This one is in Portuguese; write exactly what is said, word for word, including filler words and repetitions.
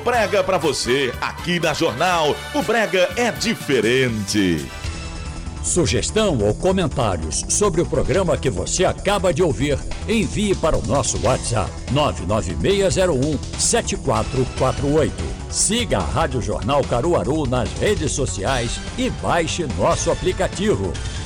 brega pra você. Aqui na Jornal, o brega é diferente. Sugestão ou comentários sobre o programa que você acaba de ouvir, envie para o nosso WhatsApp nove nove seis zero um sete quatro quatro oito. Siga a Rádio Jornal Caruaru nas redes sociais e baixe nosso aplicativo.